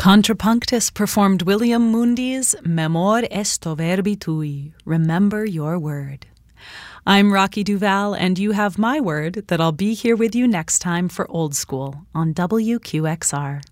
Contrapunctus performed William Mundy's Memor esto verbi tui, remember your word. I'm Rocky Duval, and you have my word that I'll be here with you next time for Old School on WQXR.